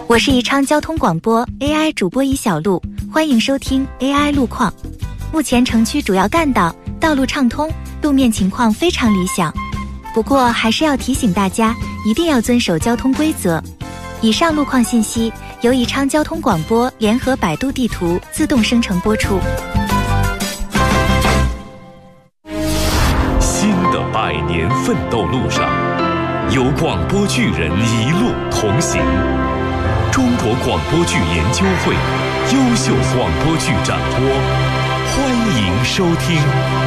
我是宜昌交通广播 AI 主播宜小璐，欢迎收听 AI 路况。目前城区主要干道道路畅通，路面情况非常理想。不过还是要提醒大家，一定要遵守交通规则。以上路况信息由宜昌交通广播联合百度地图自动生成播出。 新的100年奋斗路上，有广播剧人一路同行。中国广播剧研究会优秀广播剧展播，欢迎收听。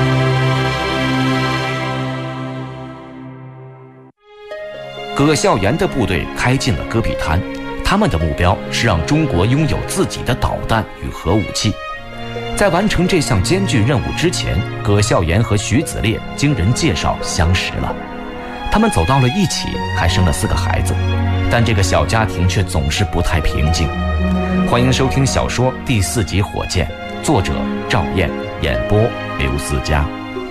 葛孝严的部队开进了戈壁滩，他们的目标是让中国拥有自己的导弹与核武器。在完成这项艰巨任务之前，葛孝严和徐子烈经人介绍相识了，他们走到了一起，还生了4个孩子，但这个小家庭却总是不太平静。欢迎收听小说第4集《火箭》，作者赵燕，演播刘思佳。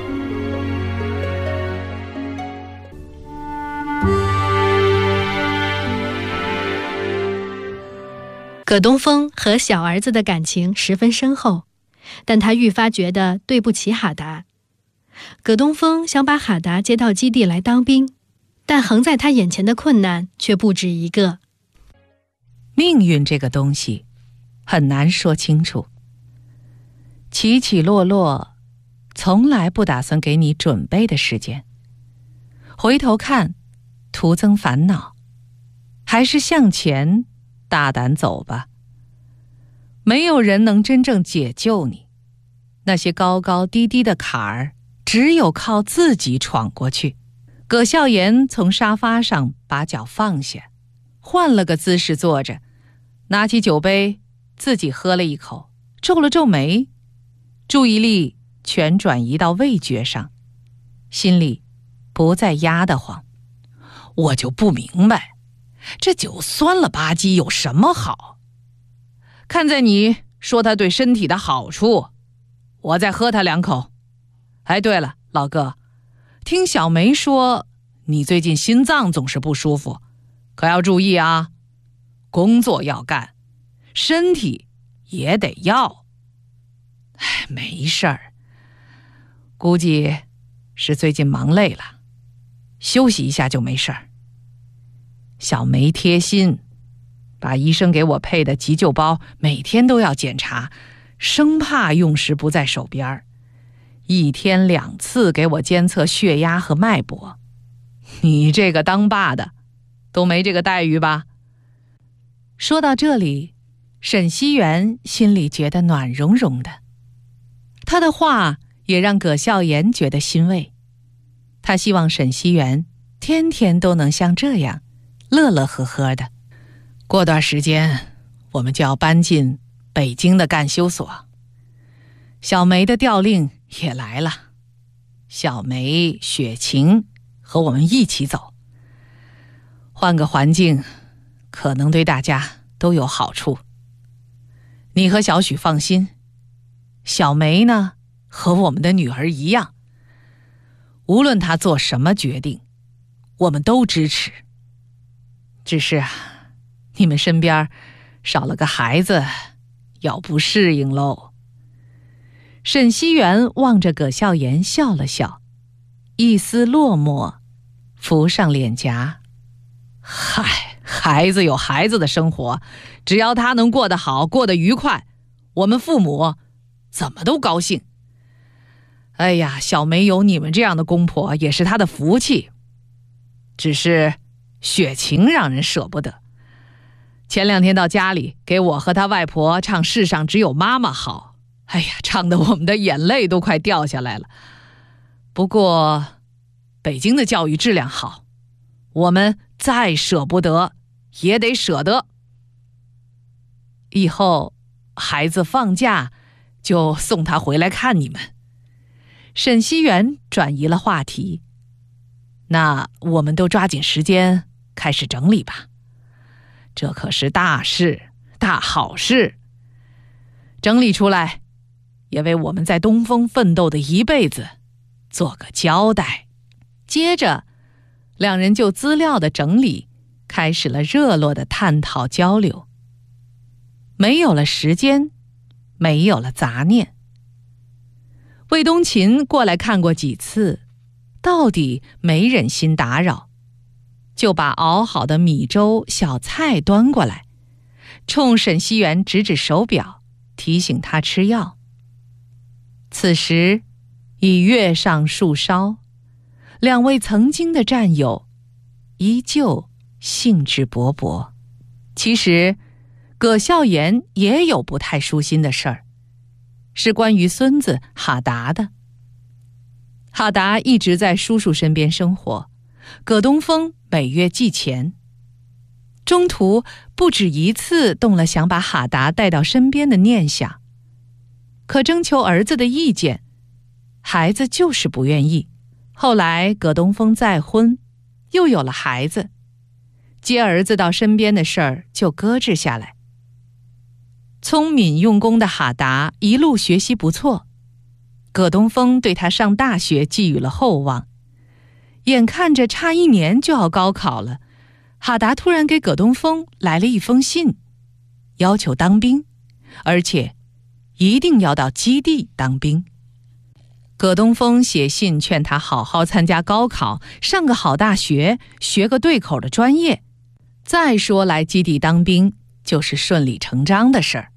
葛东风和小儿子的感情十分深厚，但他愈发觉得对不起哈达。葛东风想把哈达接到基地来当兵，但横在他眼前的困难却不止一个。 命运这个东西很难说清楚，起起落落从来不打算给你准备的时间，回头看徒增烦恼，还是向前大胆走吧。没有人能真正解救你，那些高高低低的坎儿只有靠自己闯过去。葛孝严从沙发上把脚放下，换了个姿势坐着，拿起酒杯自己喝了一口，皱了皱眉，注意力全转移到味觉上，心里不再压得慌。我就不明白，这酒酸了吧唧有什么好？看在你说它对身体的好处，我再喝它2口。哎，对了，老哥，听小梅说你最近心脏总是不舒服，可要注意啊，工作要干，身体也得要。哎，没事儿，估计是最近忙累了，休息一下就没事儿。小梅贴心，把医生给我配的急救包每天都要检查，生怕用时不在手边，1天2次给我监测血压和脉搏。你这个当爸的都没这个待遇吧？说到这里，沈熙元心里觉得暖融融的，他的话也让葛孝严觉得欣慰。他希望沈熙元天天都能像这样乐乐呵呵的。过段时间我们就要搬进北京的干休所，小梅的调令也来了，小梅、雪晴和我们一起走，换个环境可能对大家都有好处。你和小许放心，小梅呢和我们的女儿一样，无论她做什么决定，我们都支持。只是你们身边少了个孩子，要不适应喽。沈熙元望着葛孝严笑了笑，一丝落寞浮上脸颊。嗨，孩子有孩子的生活，只要他能过得好，过得愉快，我们父母怎么都高兴。哎呀，小梅有你们这样的公婆也是她的福气，只是雪晴让人舍不得。前2天到家里给我和他外婆唱《世上只有妈妈好》，哎呀，唱得我们的眼泪都快掉下来了。不过北京的教育质量好，我们再舍不得也得舍得。以后孩子放假就送他回来看你们。沈熙元转移了话题，那我们都抓紧时间开始整理吧，这可是大事，大好事。整理出来也为我们在东风奋斗的一辈子做个交代。接着2人就资料的整理开始了热络的探讨交流。没有了时间，没有了杂念。魏东秦过来看过几次，到底没忍心打扰，就把熬好的米粥、小菜端过来，冲沈熙元指指手表，提醒他吃药。此时已月上树梢，两位曾经的战友依旧兴致勃勃。其实葛孝言也有不太舒心的事儿，是关于孙子哈达的。哈达一直在叔叔身边生活，葛东风每月寄钱，中途不止一次动了想把哈达带到身边的念想，可征求儿子的意见，孩子就是不愿意。后来葛东风再婚，又有了孩子，接儿子到身边的事儿就搁置下来。聪明用功的哈达一路学习不错，葛东风对他上大学寄予了厚望。眼看着差1年就要高考了，哈达突然给葛东风来了一封信，要求当兵，而且一定要到基地当兵。葛东风写信劝他好好参加高考，上个好大学，学个对口的专业，再说来基地当兵就是顺理成章的事儿。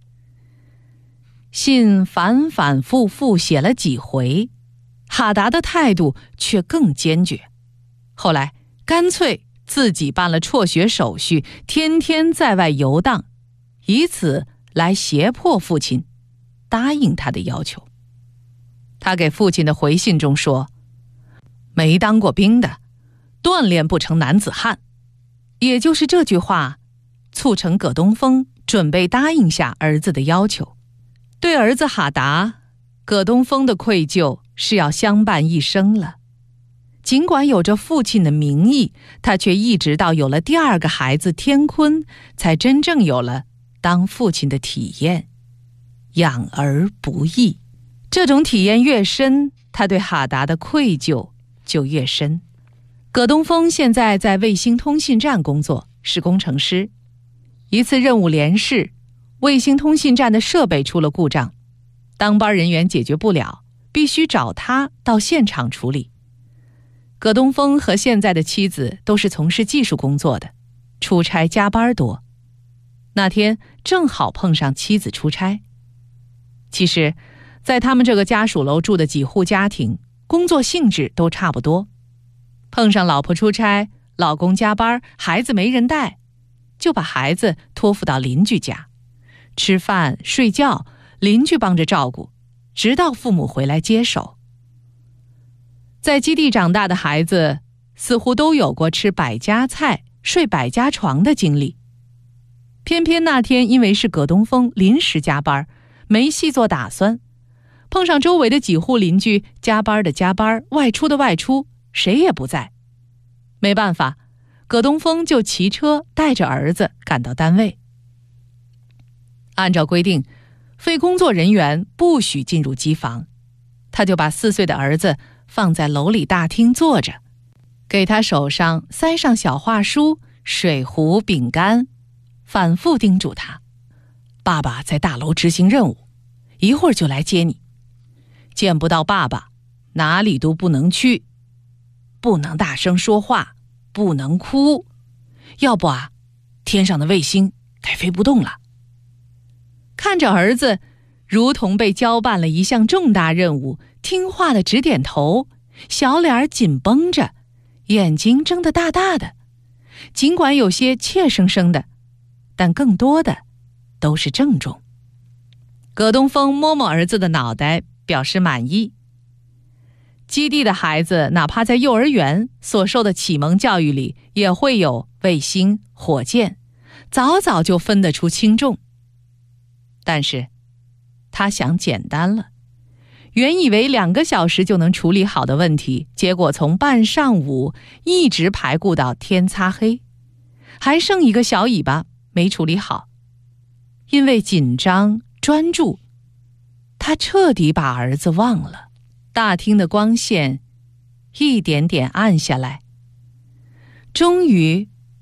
信反反复复写了几回，哈达的态度却更坚决。后来干脆自己办了辍学手续，天天在外游荡，以此来胁迫父亲答应他的要求。他给父亲的回信中说，没当过兵的，锻炼不成男子汉。也就是这句话，促成葛东风准备答应下儿子的要求。对儿子哈达，葛东风的愧疚是要相伴一生了。尽管有着父亲的名义，他却一直到有了第2个孩子天坤，才真正有了当父亲的体验。养儿不易，这种体验越深，他对哈达的愧疚就越深。葛东风现在在卫星通信站工作，是工程师。一次任务连试，卫星通信站的设备出了故障，当班人员解决不了，必须找他到现场处理。葛东风和现在的妻子都是从事技术工作的，出差加班多。那天正好碰上妻子出差。其实在他们这个家属楼住的几户家庭，工作性质都差不多。碰上老婆出差，老公加班，孩子没人带，就把孩子托付到邻居家，吃饭睡觉邻居帮着照顾，直到父母回来接手。在基地长大的孩子似乎都有过吃百家菜睡百家床的经历，偏偏那天因为是葛东风临时加班，没细做打算，碰上周围的几户邻居加班的加班，外出的外出，谁也不在。没办法，葛东风就骑车带着儿子赶到单位。按照规定，非工作人员不许进入机房，他就把4岁的儿子放在楼里大厅坐着，给他手上塞上小画书、水壶、饼干，反复叮嘱他，爸爸在大楼执行任务，一会儿就来接你，见不到爸爸哪里都不能去，不能大声说话，不能哭，要不天上的卫星该飞不动了。看着儿子如同被交办了一项重大任务，听话的直点头，小脸紧绷着，眼睛睁得大大的，尽管有些怯生生的，但更多的都是郑重。葛东风摸摸儿子的脑袋，表示满意。基地的孩子哪怕在幼儿园所受的启蒙教育里，也会有卫星、火箭，早早就分得出轻重。但是他想简单了，原以为2个小时就能处理好的问题，结果从半上午一直排顾到天擦黑，还剩一个小尾巴没处理好。因为紧张专注，他彻底把儿子忘了。大厅的光线一点点暗下来，终于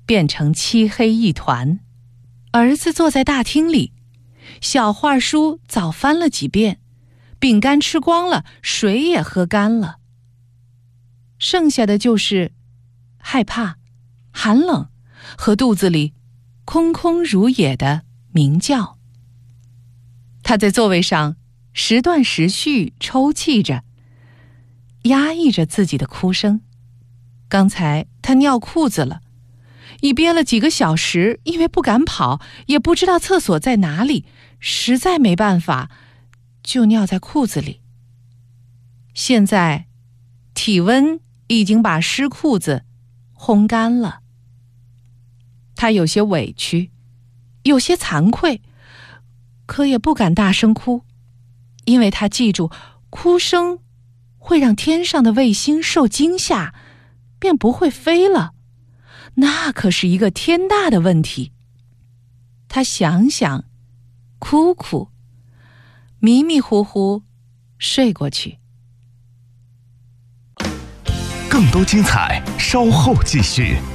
变成漆黑一团。儿子坐在大厅里，小画书早翻了几遍，饼干吃光了，水也喝干了。剩下的就是害怕、寒冷和肚子里空空如也的鸣叫。他在座位上时断时续抽泣着，压抑着自己的哭声。刚才他尿裤子了，已憋了几个小时，因为不敢跑，也不知道厕所在哪里，实在没办法，就尿在裤子里。现在体温已经把湿裤子烘干了。他有些委屈，有些惭愧，可也不敢大声哭，因为他记住，哭声会让天上的卫星受惊吓，便不会飞了。那可是一个天大的问题。他想想，哭哭，迷迷糊糊睡过去。 更多精彩，稍后继续。